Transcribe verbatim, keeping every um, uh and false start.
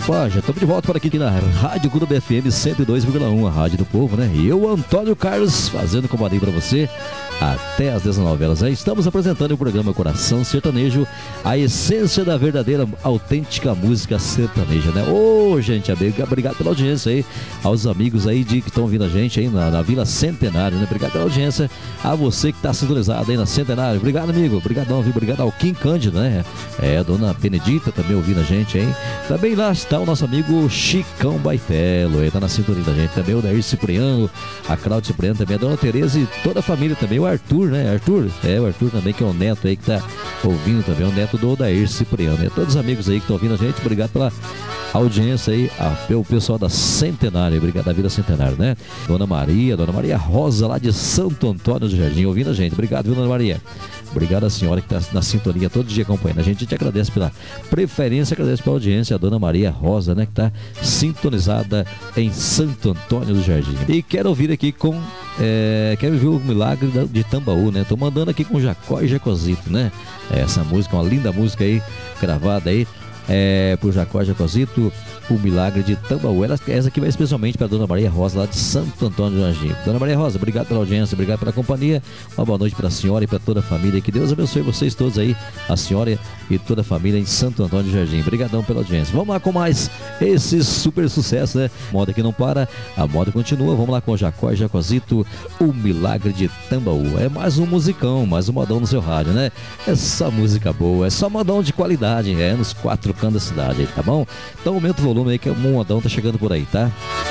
Opa, já estamos de volta por aqui, aqui na Rádio Clube F M cento e dois vírgula um, a Rádio do Povo, né? E eu, Antônio Carlos, fazendo companhia para você até às dezenove horas. Estamos apresentando o programa Coração Sertanejo, a essência da verdadeira, autêntica música sertaneja, né? Ô, gente, obrigado pela audiência aí, aos amigos aí de, que estão vindo a gente aí na, na Vila Centenário, né? Obrigado pela audiência, a você que está sintonizado aí na Centenário. Obrigado, amigo. Obrigadão, viu? Obrigado ao Kim Cândido, né? É, a dona Benedita também ouvindo a gente, hein? Também lá está o nosso amigo Chicão Baitelo, aí tá na sintonia da gente. Também o Dair Cipriano, a Cláudia Cipriano também, a dona Tereza e toda a família também. O Arthur, né? Arthur, é o Arthur também, que é o neto aí que tá ouvindo também, o neto do Dair Cipriano. E todos os amigos aí que estão ouvindo a gente, obrigado pela audiência aí, a, pelo pessoal da Centenário, obrigado da Vila Centenário, né? Dona Maria, Dona Maria Rosa lá de Santo Antônio do Jardim, ouvindo a gente. Obrigado, viu, Dona Maria? Obrigado a senhora que está na sintonia todo dia acompanhando a gente. A gente agradece pela preferência, agradece pela audiência, a Dona Maria Rosa, né, que está sintonizada em Santo Antônio do Jardim. E quero ouvir aqui com, é, quero ouvir o Milagre de Tambaú, né? Tô mandando aqui com Jacó e Jacozito, né? Essa música, uma linda música aí, gravada aí, é, por Jacó e Jacozito, o Milagre de Tambaú. Ela, essa aqui vai especialmente para a Dona Maria Rosa, lá de Santo Antônio do Jardim. Dona Maria Rosa, obrigado pela audiência, obrigado pela companhia. Uma boa noite para a senhora e para toda a família. Que Deus abençoe vocês todos aí, a senhora e toda a família em Santo Antônio do Jardim. Obrigadão pela audiência. Vamos lá com mais esse super sucesso, né? Moda que não para, a moda continua. Vamos lá com Jacó e Jacozito, o Milagre de Tambaú. É mais um musicão, mais um modão no seu rádio, né? É só música boa, é só modão de qualidade, é nos quatro cantos da cidade, tá bom? Então aumenta o volume aí que o modão tá chegando por aí, tá?